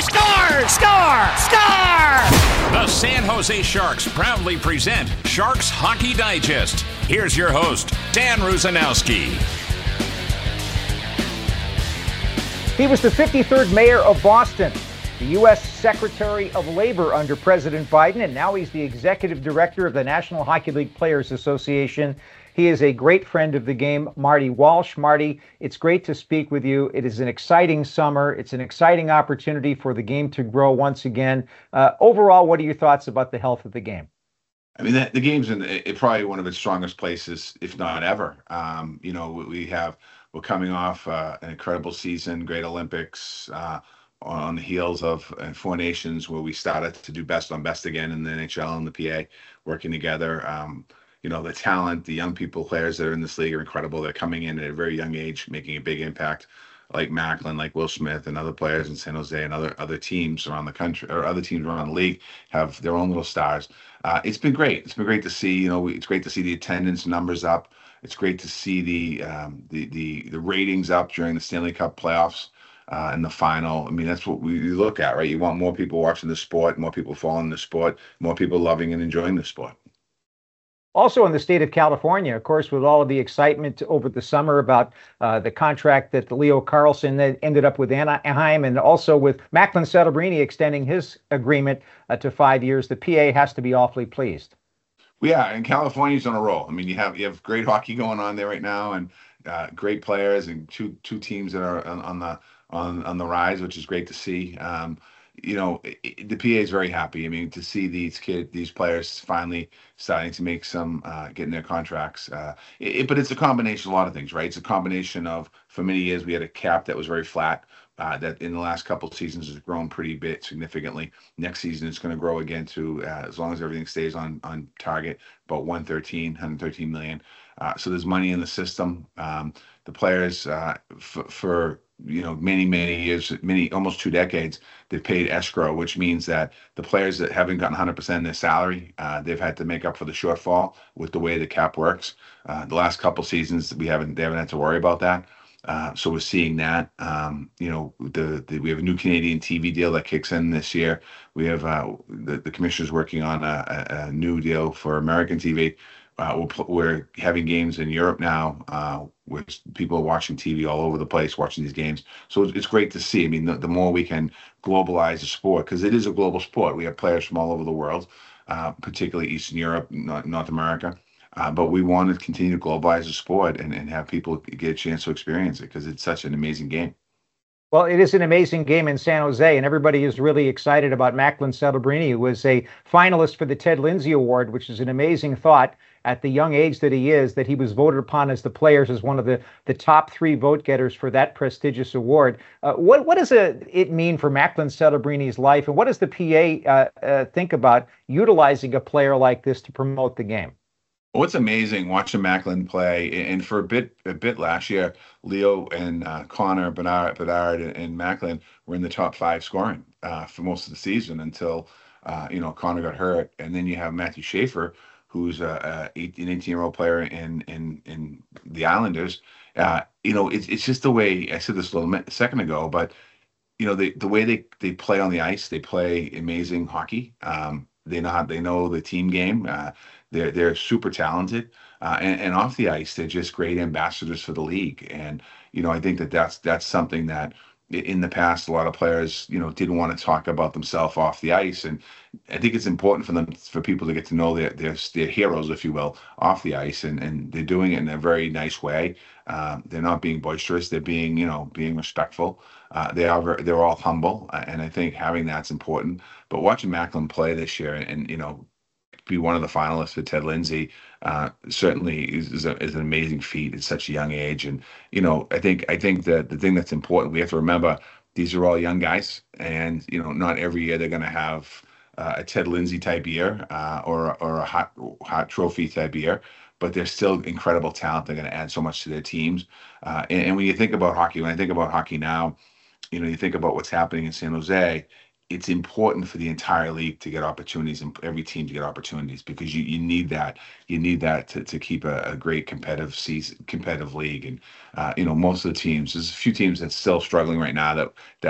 Score! Score! Score! The San Jose Sharks proudly present Sharks Hockey Digest. Here's your host, Dan Rusanowski. He was the 53rd mayor of Boston, the U.S. Secretary of Labor under President Biden, and now he's the executive director of the National Hockey League Players Association. He is a great friend of the game, Marty Walsh. Marty, it's great to speak with you. It is an exciting summer. It's an exciting opportunity for the game to grow once again. Overall, what are your thoughts about the health of the game? I mean, the game's in probably one of its strongest places, if not ever. We're coming off an incredible season, great Olympics, on the heels of Four Nations, where we started to do best on best again in the NHL and the PA, working together. The talent, the young people, players that are in this league are incredible. They're coming in at a very young age, making a big impact, like Macklin, like Will Smith, and other players in San Jose, and other teams around the country, or other teams around the league have their own little stars. It's been great. It's been great to see. It's great to see the attendance numbers up. It's great to see the ratings up during the Stanley Cup playoffs. In the final. I mean, that's what we look at, right? You want more people watching the sport, more people following the sport, more people loving and enjoying the sport. Also in the state of California, of course, with all of the excitement over the summer about the contract that Leo Carlsson ended up with Anaheim, and also with Macklin Celebrini extending his agreement to 5 years, the PA has to be awfully pleased. Yeah, and California's on a roll. I mean, you have great hockey going on there right now, and great players, and two teams that are on the rise, which is great to see. The PA is very happy. I mean, to see these players finally starting to make some getting their contracts. But it's a combination of a lot of things, right? It's a combination of, for many years we had a cap that was very flat. That in the last couple of seasons has grown pretty bit significantly. Next season it's going to grow again to, as long as everything stays on target, about 113 million. So there's money in the system. The players for many years, almost 2 decades, they've paid escrow, which means that the players that haven't gotten 100% of their salary, they've had to make up for the shortfall with the way the cap works. The last couple seasons they haven't had to worry about that. So we're seeing that. We have a new Canadian TV deal that kicks in this year. We have the commissioner's working on a new deal for American TV. We're having games in Europe now, where people are watching TV all over the place, watching these games. So it's great to see. I mean, the more we can globalize the sport, because it is a global sport. We have players from all over the world, particularly Eastern Europe, North America. But we want to continue to globalize the sport and have people get a chance to experience it, because it's such an amazing game. Well, it is an amazing game in San Jose, and everybody is really excited about Macklin Celebrini, who was a finalist for the Ted Lindsay Award, which is an amazing thought at the young age that he is, that he was voted upon as the players as one of the top 3 vote getters for that prestigious award. What does it mean for Macklin Celebrini's life, and what does the PA think about utilizing a player like this to promote the game? Well, it's amazing watching Macklin play, and for a bit last year, Leo and Connor Bedard and Macklin were in the top 5 scoring for most of the season until Connor got hurt, and then you have Matthew Schaefer, who's an 18-year-old player in the Islanders. It's just the way I said this a second ago, but the way they play on the ice, they play amazing hockey. They know the team game. They're super talented, and off the ice, they're just great ambassadors for the league. And I think that's something that in the past a lot of players didn't want to talk about themselves off the ice, and I think it's important for people to get to know their heroes, if you will, off the ice, and they're doing it in a very nice way. They're not being boisterous. They're being respectful. They're all humble, and I think having that's important. But watching Macklin play this year and be one of the finalists for Ted Lindsay certainly is an amazing feat at such a young age. And I think that the thing that's important, we have to remember, these are all young guys, and not every year they're going to have a Ted Lindsay type year or a hot trophy type year, but they're still incredible talent. They're going to add so much to their teams. And when you think about hockey, when I think about hockey now, you think about what's happening in San Jose. It's important for the entire league to get opportunities and every team to get opportunities, because you need that. You need that to keep a great competitive league. And most of the teams, there's a few teams that's still struggling right now that